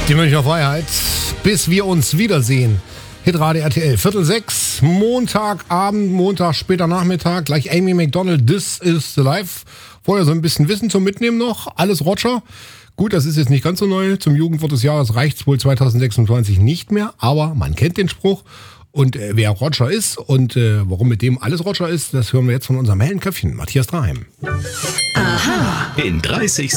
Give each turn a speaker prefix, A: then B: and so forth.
A: Die Münchner Freiheit, bis wir uns wiedersehen. Hitradio RTL, 5:45, Montagabend, Montag, später Nachmittag, gleich Amy Macdonald, This is the Life. Vorher so ein bisschen Wissen zum Mitnehmen noch, alles Roger. Gut, das ist jetzt nicht ganz so neu, zum Jugendwort des Jahres reicht's wohl 2026 nicht mehr, aber man kennt den Spruch. Und wer Roger ist und warum mit dem alles Roger ist, das hören wir jetzt von unserem hellen Köpfchen, Matthias Draheim.
B: Aha. In 30